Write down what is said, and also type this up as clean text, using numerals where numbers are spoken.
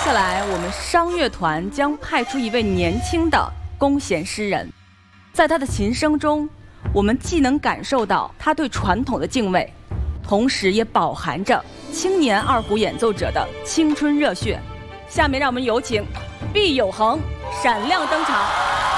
下来，我们商乐团将派出一位年轻的弓弦诗人，在他的琴声中，我们既能感受到他对传统的敬畏，同时也饱含着青年二胡演奏者的青春热血。下面让我们有请毕有恒闪亮登场。